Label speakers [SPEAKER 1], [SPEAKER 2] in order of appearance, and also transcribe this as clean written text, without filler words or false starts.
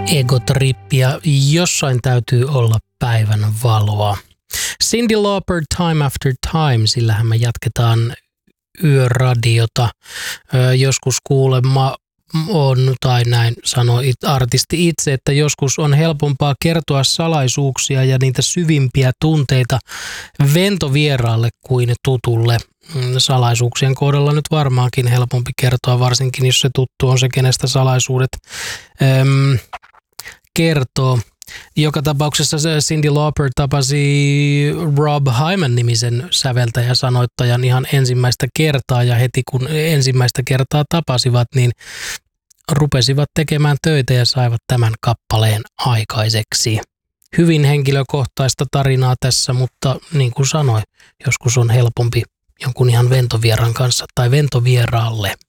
[SPEAKER 1] Egotrip ja jossain täytyy olla päivän valoa. Cyndi Lauper, Time After Time, sillähän me jatketaan yöradiota. Joskus kuulemma on, tai näin sanoi artisti itse, että joskus on helpompaa kertoa salaisuuksia ja niitä syvimpiä tunteita ventovieraalle kuin tutulle. Salaisuuksien kohdalla nyt varmaankin helpompi kertoa, varsinkin jos se tuttu on se, kenestä salaisuudet kertoo. Joka tapauksessa Cyndi Lauper tapasi Rob Hyman-nimisen säveltäjä-sanoittajan ihan ensimmäistä kertaa, ja heti kun ensimmäistä kertaa tapasivat, niin rupesivat tekemään töitä ja saivat tämän kappaleen aikaiseksi. Hyvin henkilökohtaista tarinaa tässä, mutta niin kuin sanoin, joskus on helpompi jonkun ihan ventovieran kanssa tai ventovieraalle